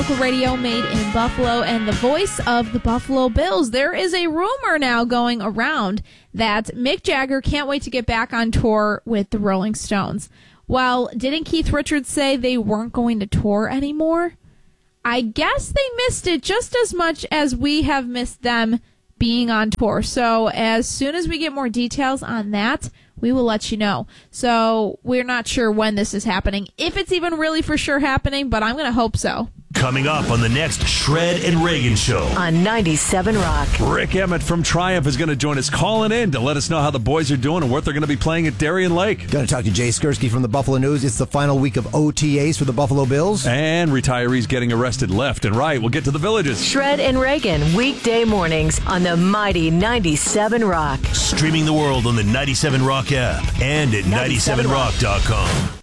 local radio made in Buffalo and the voice of the Buffalo Bills. There is a rumor now going around that Mick Jagger can't wait to get back on tour with the Rolling Stones. Well, didn't Keith Richards say they weren't going to tour anymore? I guess they missed it just as much as we have missed them being on tour. So as soon as we get more details on that, we will let you know. So we're not sure when this is happening, if it's even really for sure happening, but I'm going to hope so. Coming up on the next Shred and Reagan Show on 97 Rock. Rick Emmett from Triumph is going to join us, calling in to let us know how the boys are doing and what they're going to be playing at Darien Lake. Going to talk to Jay Skursky from the Buffalo News. It's the final week of OTAs for the Buffalo Bills. And retirees getting arrested left and right. We'll get to the Villages. Shred and Reagan, weekday mornings on the mighty 97 Rock. Streaming the world on the 97 Rock app and at 97rock.com.